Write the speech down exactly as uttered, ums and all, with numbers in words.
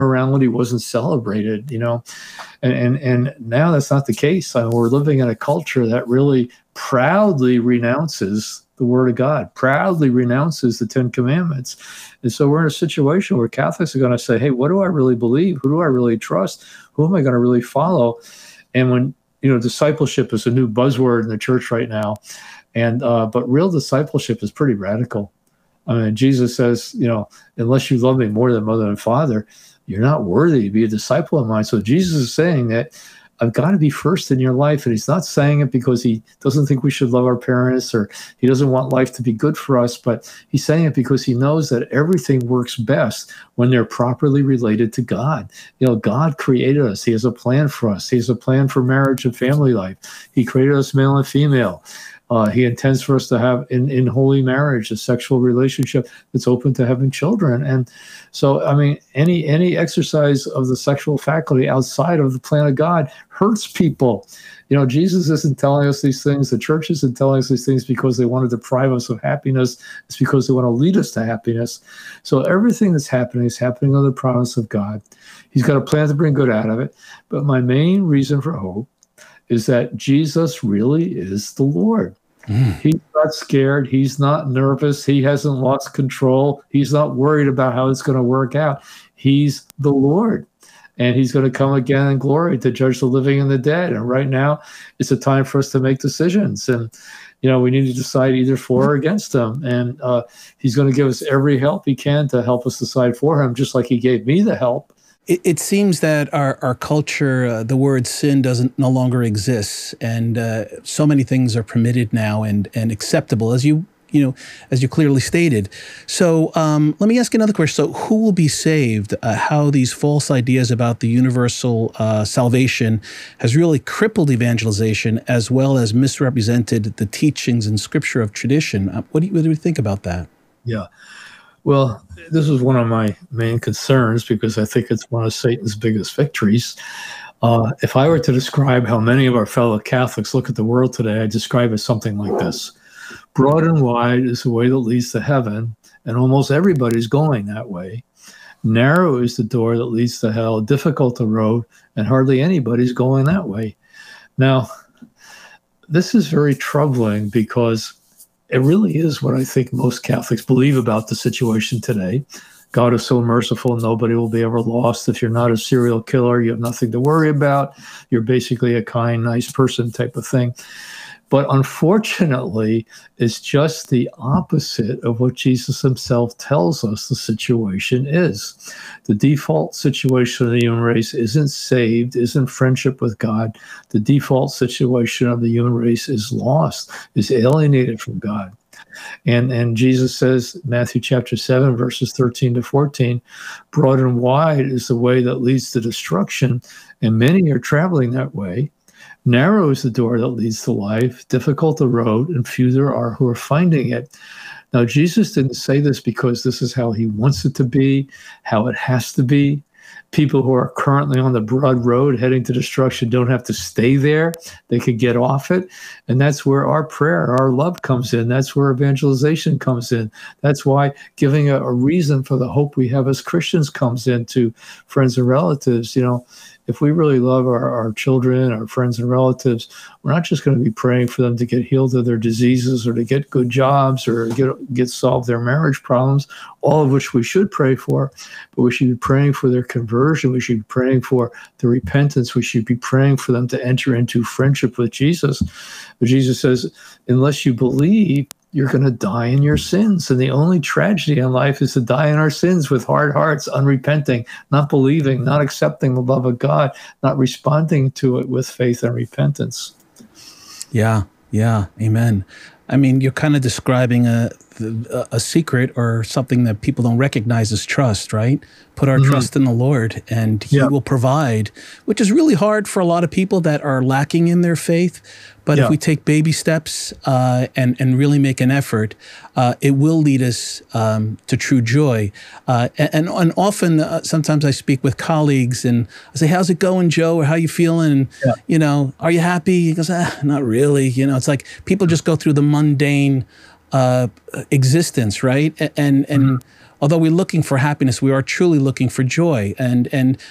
morality wasn't celebrated, you know, and and, and now that's not the case. I mean, we're living in a culture that really proudly renounces the Word of God, proudly renounces the Ten Commandments. And so we're in a situation where Catholics are going to say, hey, what do I really believe? Who do I really trust? Who am I going to really follow? And when, you know, discipleship is a new buzzword in the church right now. And, uh, but real discipleship is pretty radical. I mean, Jesus says, you know, unless you love me more than mother and father, you're not worthy to be a disciple of mine. So Jesus is saying that I've got to be first in your life. And he's not saying it because he doesn't think we should love our parents or he doesn't want life to be good for us, but he's saying it because he knows that everything works best when they're properly related to God. You know, God created us. He has a plan for us. He has a plan for marriage and family life. He created us male and female. Uh, he intends for us to have in, in holy marriage, a sexual relationship that's open to having children. And so, I mean, any any exercise of the sexual faculty outside of the plan of God hurts people. You know, Jesus isn't telling us these things. The church isn't telling us these things because they want to deprive us of happiness. It's because they want to lead us to happiness. So everything that's happening is happening under the promise of God. He's got a plan to bring good out of it. But my main reason for hope is that Jesus really is the Lord. Mm. He's not scared. He's not nervous. He hasn't lost control. He's not worried about how it's going to work out. He's the Lord. And he's going to come again in glory to judge the living and the dead. And right now, it's a time for us to make decisions. And, you know, we need to decide either for or against him. And uh, he's going to give us every help he can to help us decide for him, just like he gave me the help. It, it seems that our, our culture, uh, the word sin doesn't no longer exists, and uh, so many things are permitted now and and acceptable, as you you know, as you clearly stated. So um, let me ask another question. So who will be saved? Uh, how these false ideas about the universal uh, salvation has really crippled evangelization, as well as misrepresented the teachings and scripture of tradition. Uh, what do you, what do you think about that? Yeah. Well, this is one of my main concerns because I think it's one of Satan's biggest victories. Uh, if I were to describe how many of our fellow Catholics look at the world today, I'd describe it something like this. Broad and wide is the way that leads to heaven, and almost everybody's going that way. Narrow is the door that leads to hell, difficult the road, and hardly anybody's going that way. Now, this is very troubling because it really is what I think most Catholics believe about the situation today. God is so merciful, nobody will be ever lost. If you're not a serial killer, you have nothing to worry about. You're basically a kind, nice person type of thing. But unfortunately, it's just the opposite of what Jesus himself tells us the situation is. The default situation of the human race isn't saved, isn't friendship with God. The default situation of the human race is lost, is alienated from God. And and Jesus says, Matthew chapter seven, verses thirteen to fourteen, broad and wide is the way that leads to destruction, and many are traveling that way. Narrow is the door that leads to life, difficult the road, and few there are who are finding it. Now, Jesus didn't say this because this is how he wants it to be, how it has to be. People who are currently on the broad road heading to destruction don't have to stay there. They could get off it. And that's where our prayer, our love comes in. That's where evangelization comes in. That's why giving a, a reason for the hope we have as Christians comes into friends and relatives. You know, if we really love our, our children, our friends and relatives, we're not just going to be praying for them to get healed of their diseases or to get good jobs or get, get solved their marriage problems, all of which we should pray for, but we should be praying for their conversion. We should be praying for the repentance. We should be praying for them to enter into friendship with Jesus. But Jesus says, unless you believe, you're going to die in your sins. And the only tragedy in life is to die in our sins with hard hearts, unrepenting, not believing, not accepting the love of God, not responding to it with faith and repentance. Yeah, yeah, amen. I mean, you're kind of describing a, a, a secret or something that people don't recognize as trust, right? Put our mm-hmm. trust in the Lord and he yeah. will provide, which is really hard for a lot of people that are lacking in their faith. But yeah. if we take baby steps uh, and, and really make an effort, uh, it will lead us um, to true joy. Uh, and, and often, uh, sometimes I speak with colleagues and I say, how's it going, Joe? Or how you feeling? And, yeah. you know, are you happy? He goes, ah, not really. You know, it's like people just go through the mundane uh, existence, right? And, and, mm-hmm. although we're looking for happiness, we are truly looking for joy. And and